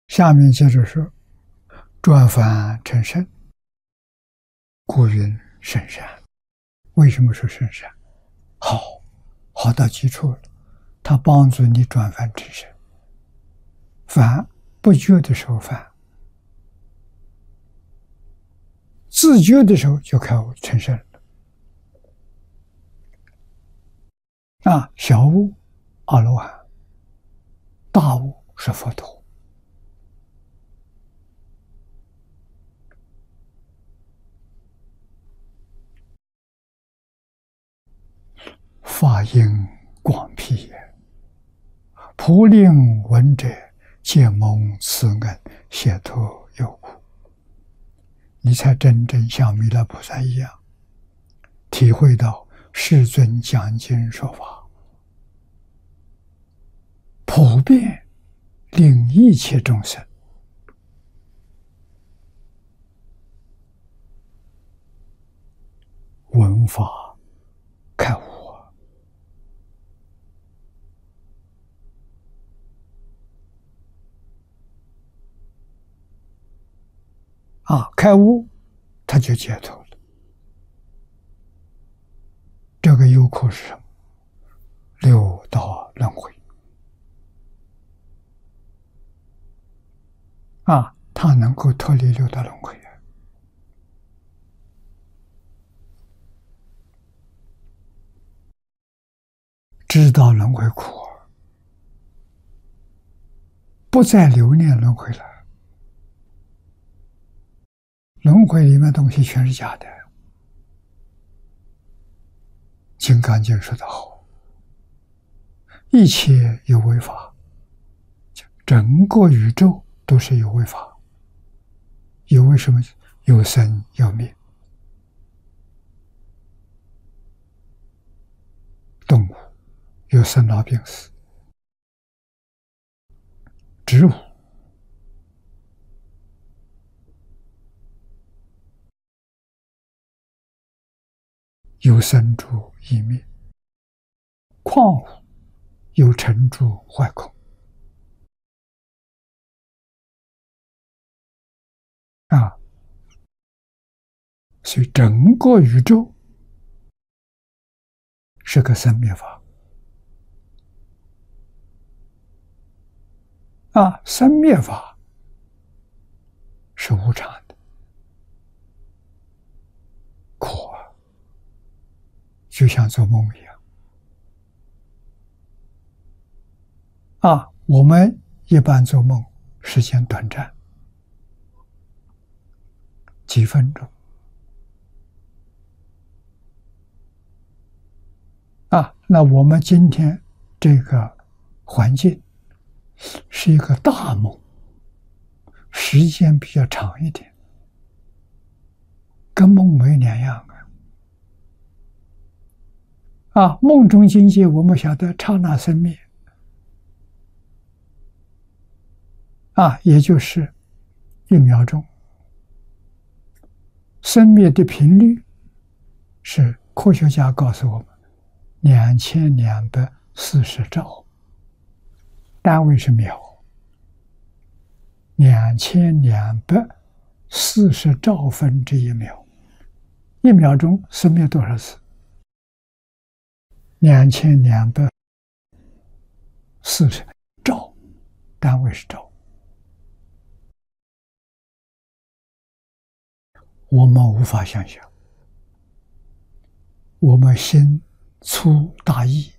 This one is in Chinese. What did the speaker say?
下面接着说，转凡成圣，故云圣善。为什么说圣善？好到基础了，它帮助你转凡成圣。凡不觉的时候凡，自觉的时候就开悟成圣了。小悟阿罗汉，大悟是佛陀。法音广辟也，普令闻者皆蒙慈恩，解脱有苦。你才真正像弥勒菩萨一样，体会到世尊讲经说法，普遍令一切众生闻法开悟。开悟，他就解脱了。这个有苦是什么？六道轮回。他能够脱离六道轮回。知道轮回苦，不再留恋轮回了。轮回里面东西全是假的。金刚经说得好，一切有为法，整个宇宙都是有为法。有为什么？有生有灭。动物有生老病死，植物有生住异灭，矿物有成住坏空。所以整个宇宙是个生灭法。生灭法是无常的，苦就像做梦一样。我们一般做梦时间短暂，几分钟。那我们今天这个环境是一个大梦，时间比较长一点，跟梦没两样梦中境界我们晓得刹那生灭也就是1秒钟。生灭的频率是科学家告诉我们2240兆，单位是秒。2240兆分之1秒，1秒钟生灭多少次？2240兆，单位是兆。我们无法想象，我们心粗大意，